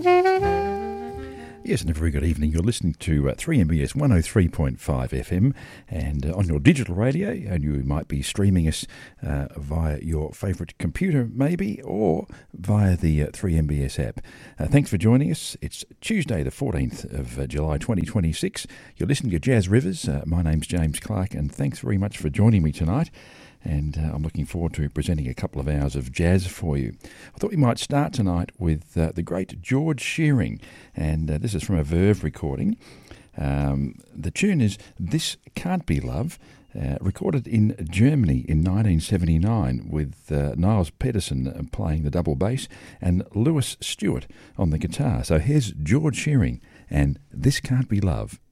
Yes, and a very good evening. You're listening to 3MBS 103.5 FM and on your digital radio, and you might be streaming us via your favourite computer maybe, or via the 3MBS app. Thanks for joining us. It's Tuesday the 14th of July 2026. You're listening to Jazz Rivers. My name's James Clark, and thanks very much for joining me tonight. And I'm looking forward to presenting a couple of hours of jazz for you. I thought we might start tonight with the great George Shearing, and this is from a Verve recording. The tune is This Can't Be Love, recorded in Germany in 1979 with Niles Pedersen playing the double bass and Lewis Stewart on the guitar. So here's George Shearing and This Can't Be Love.